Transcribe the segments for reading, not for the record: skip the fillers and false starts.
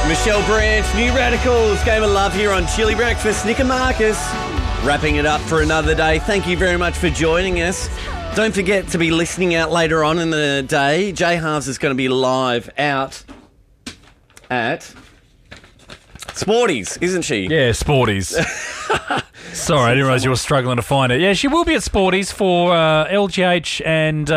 Michelle Branch, New Radicals, Game of Love here on Chili Breakfast. Nick and Marcus, wrapping it up for another day. Thank you very much for joining us. Don't forget to be listening out later on in the day. Jay Halves is going to be live out at Sporties, isn't she? Yeah, Sporties. Sorry, I didn't realise you were struggling to find it. Yeah, she will be at Sporties for LGH and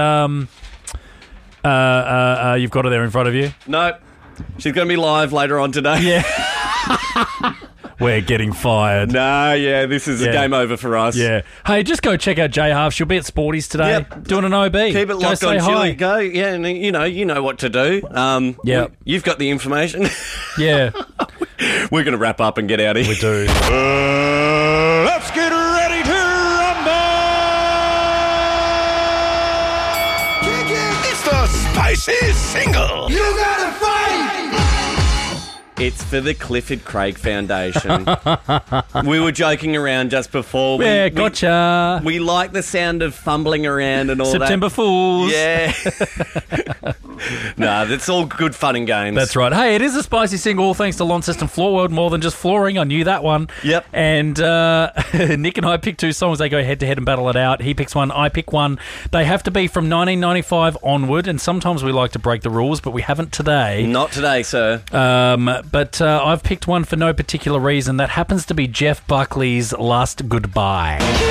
you've got her there in front of you. No, she's going to be live later on today. Yeah. We're getting fired. No, yeah, this is a game over for us. Yeah. Hey, just go check out Jay Half. She'll be at Sporties today. Yep. Doing an OB. Keep it locked on hi. Chili. Go, yeah, and you know what to do. Yep. You've got the information. Yeah. We're going to wrap up and get out of here. We do. Let's get ready to rumble! It's the Spicy Single. You gotta fight! It's for the Clifford Craig Foundation. We were joking around just before. Yeah, gotcha. We like the sound of fumbling around and all September that. Fools. Yeah. No, that's all good fun and games. That's right. Hey, it is a spicy single, all thanks to Launceston Floor World, more than just flooring. I knew that one. Yep. And Nick and I pick two songs. They go head-to-head and battle it out. He picks one, I pick one. They have to be from 1995 onward, and sometimes we like to break the rules, but we haven't today. Not today, sir. But I've picked one for no particular reason. That happens to be Jeff Buckley's Last Goodbye.